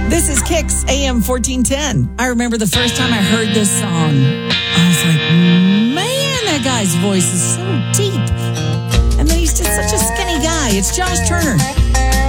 This is Kicks AM 1410. I remember the first time I heard this song. I was like, man, that guy's voice is so deep. And then he's just such a skinny guy. It's Josh Turner.